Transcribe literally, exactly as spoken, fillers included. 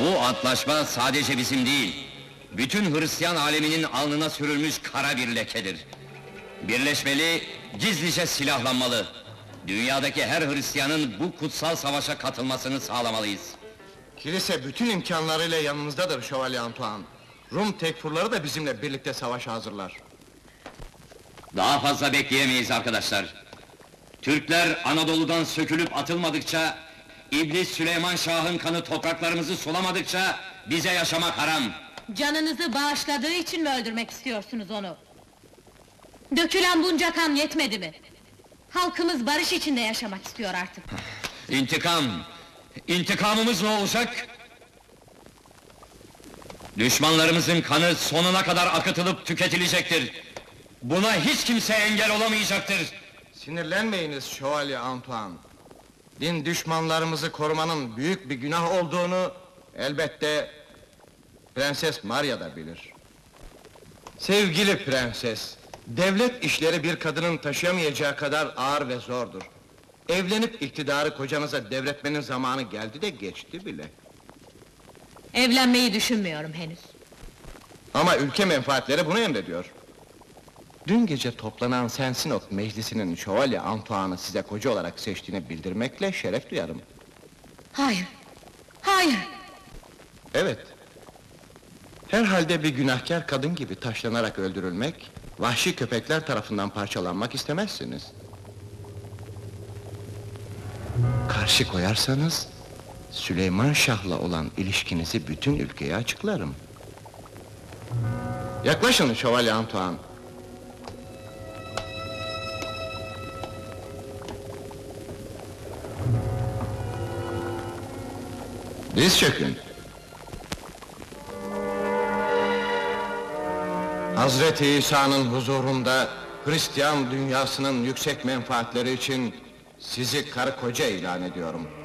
Bu antlaşma sadece bizim değil, bütün Hristiyan aleminin alnına sürülmüş kara bir lekedir. Birleşmeli, gizlice silahlanmalı. Dünyadaki her Hristiyanın bu kutsal savaşa katılmasını sağlamalıyız. Kilise bütün imkanlarıyla yanımızdadır Şövalye Antoine. Rum tekfurları da bizimle birlikte savaşa hazırlar. Daha fazla bekleyemeyiz arkadaşlar. Türkler Anadolu'dan sökülüp atılmadıkça, İblis Süleyman Şah'ın kanı topraklarımızı sulamadıkça bize yaşamak haram. Canınızı bağışladığı için mi öldürmek istiyorsunuz onu? Dökülen bunca kan yetmedi mi? Halkımız barış içinde yaşamak istiyor artık. İntikam! İntikamımız ne olacak? Düşmanlarımızın kanı sonuna kadar akıtılıp tüketilecektir. Buna hiç kimse engel olamayacaktır. Sinirlenmeyiniz Şövalye Antoine. Din düşmanlarımızı korumanın büyük bir günah olduğunu elbette Prenses Maria da bilir. Sevgili prenses, devlet işleri bir kadının taşıyamayacağı kadar ağır ve zordur. Evlenip iktidarı kocanıza devretmenin zamanı geldi de geçti bile. Evlenmeyi düşünmüyorum henüz. Ama ülke menfaatleri bunu emrediyor. Dün gece toplanan Sensinot meclisinin Şövalye Antoine'ı size koca olarak seçtiğini bildirmekle şeref duyarım. Hayır, hayır! Evet. Herhalde bir günahkar kadın gibi taşlanarak öldürülmek, vahşi köpekler tarafından parçalanmak istemezsiniz. Karşı koyarsanız, Süleyman Şah'la olan ilişkinizi bütün ülkeye açıklarım. Yaklaşın Şövalye Antoine. Diz çökün. Hazreti İsa'nın huzurunda Hristiyan dünyasının yüksek menfaatleri için sizi karı koca ilan ediyorum.